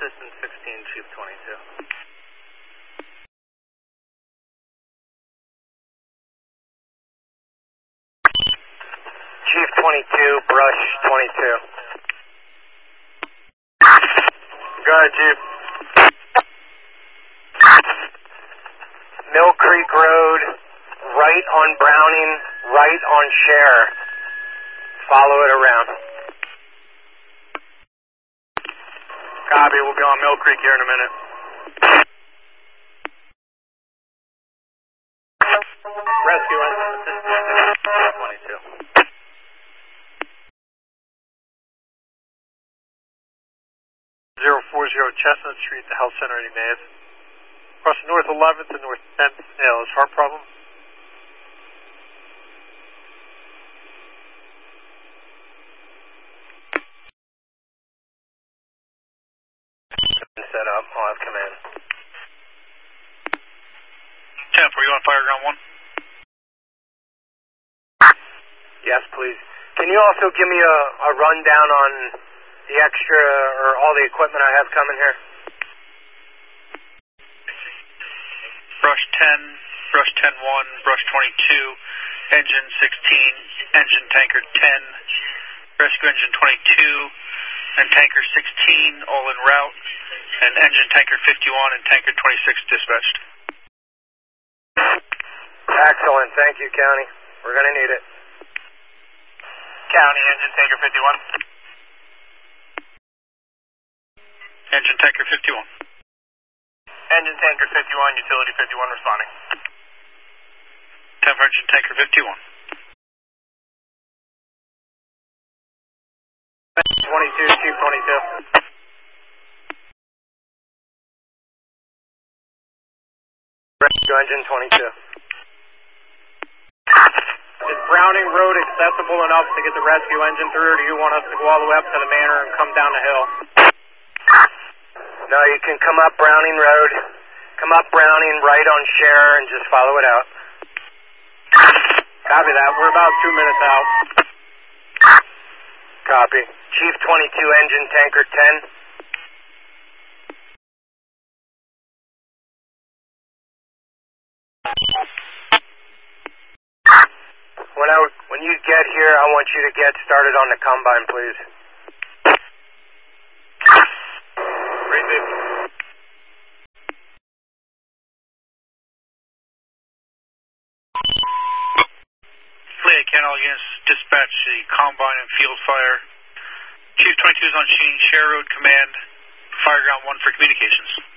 Assistant 16, Chief 22. Chief 22, Brush 22. Go ahead, Chief. Mill Creek Road, right on Browning, right on Share. Follow it around. Copy, we'll be on Mill Creek here in a minute. Rescue Engine Assistant 22. 040 Chestnut Street, the Health Center, you may have. Across North 11th and North 10th, ALS heart problem. Set up, I'll have command. 10, are you on fire ground 1? Yes, please. Can you also give me a rundown on the extra or all the equipment I have coming here? Brush 10, Brush 10-1, Brush 22, Engine 16, Engine Tanker 10, Rescue Engine 22, and Tanker 16 all en route, and Engine Tanker 51 and Tanker 26 dispatched. Excellent, thank you, County. We're going to need it. County, Engine Tanker 51. Engine Tanker 51. Engine Tanker 51, Utility 51 responding. 10 for Engine Tanker 51. 22, Chief 22. Rescue Engine 22. Is Browning Road accessible enough to get the rescue engine through, or do you want us to go all the way up to the manor and come down the hill? No, you can come up Browning Road, come up Browning right on Share and just follow it out. Copy that. We're about 2 minutes out. Copy. Chief 22, Engine Tanker 10. When you get here, I want you to get started on the combine, please. Great, baby. Fleet Canal units dispatch the combine and field fire. Chief 22 is on Share Road Command, Fire Ground 1 for communications.